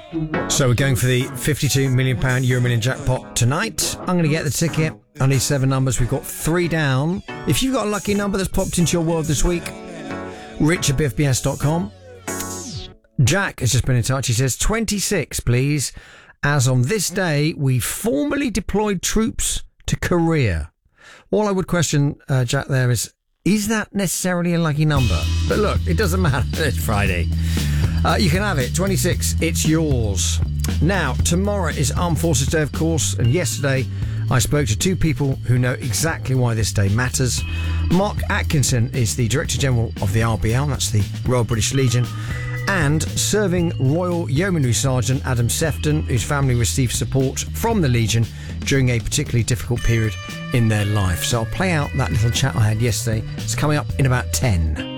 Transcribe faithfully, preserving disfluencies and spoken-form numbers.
So we're going for the fifty-two million pounds Euro Million jackpot tonight. I'm going to get the ticket. I need seven numbers. We've got three down. If you've got a lucky number that's popped into your world this week, rich at biff b s dot com. Jack has just been in touch. He says, twenty-six, please. As on this day, we formally deployed troops to Korea. All I would question, uh, Jack, there is, is that necessarily a lucky number? But look, it doesn't matter. It's Friday. Uh, you can have it. twenty-six, it's yours. Now, tomorrow is Armed Forces Day, of course, and yesterday I spoke to two people who know exactly why this day matters. Mark Atkinson is the Director General of the R B L, that's the Royal British Legion, and serving Royal Yeomanry Sergeant Adam Sefton, whose family received support from the Legion during a particularly difficult period in their life. So I'll play out that little chat I had yesterday. It's coming up in about ten.